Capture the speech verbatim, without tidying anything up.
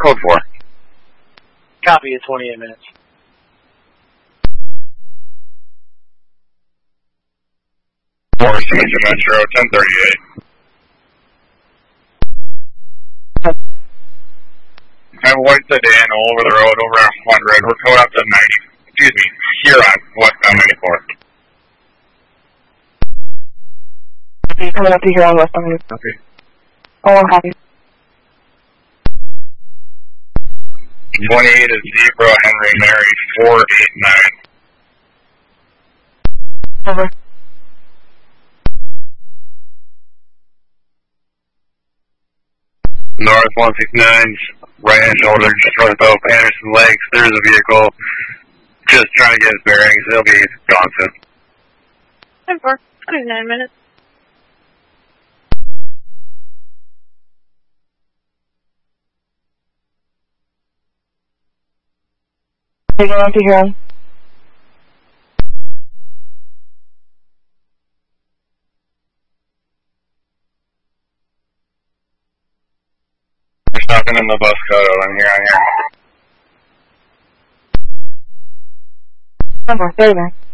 Code four. Copy at twenty-eight minutes. Four, Submission Metro, ten thirty-eight. I have a white sedan all over the road, over one hundred. We're coming up to ninety, excuse me, Huron, westbound ninety-four. Coming up to Huron, westbound ninety-four. Okay. Oh, I'm happy. twenty-eight is Zebra, Henry, Mary, four eight nine. Over. North one sixty-nine, right hand shoulder, just north of Anderson Lakes. There's a vehicle just trying to get his bearings. It'll be gone soon. ten four, twenty-nine minutes. Are you going up to Huron? We're stopping in the bus cut on here, on here. ten four, thirty minutes.